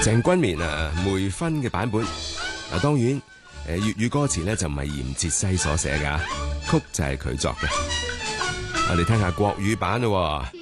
鄭君綿梅芬嘅版本。當然粵語歌詞咧就唔係嚴哲西所寫噶，曲就係佢作嘅。我哋聽下國語版咯。